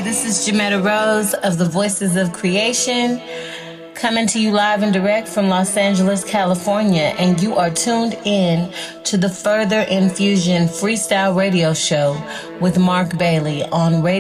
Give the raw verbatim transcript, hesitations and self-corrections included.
this is Jametta Rose of the Voices of Creation, coming to you live and direct from Los Angeles, California, and you are tuned in to the Further Infusion Freestyle Radio Show with Mark Bailey on radio.